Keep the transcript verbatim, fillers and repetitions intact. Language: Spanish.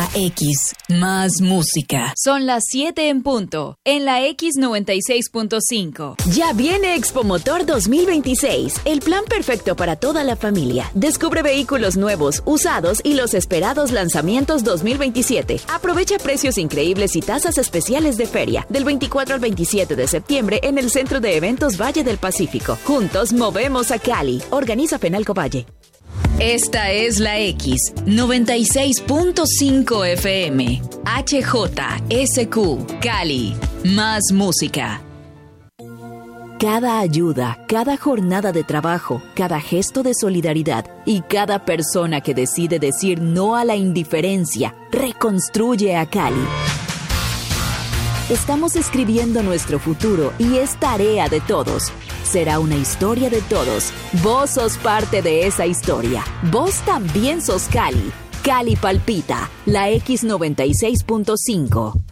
La X, más música. Son las siete en punto, en la X noventa y seis punto cinco. Ya viene Expomotor dos mil veintiséis, el plan perfecto para toda la familia. Descubre vehículos nuevos, usados y los esperados lanzamientos dos mil veintisiete. Aprovecha precios increíbles y tasas especiales de feria del veinticuatro al veintisiete de septiembre en el Centro de Eventos Valle del Pacífico. Juntos movemos a Cali. Organiza Penalco Valle. Esta es la X noventa y seis punto cinco F M. H J S Q, Cali. Más música. Cada ayuda, cada jornada de trabajo, cada gesto de solidaridad y cada persona que decide decir no a la indiferencia reconstruye a Cali. Estamos escribiendo nuestro futuro y es tarea de todos. Será una historia de todos. Vos sos parte de esa historia. Vos también sos Cali. Cali palpita. La X noventa y seis punto cinco.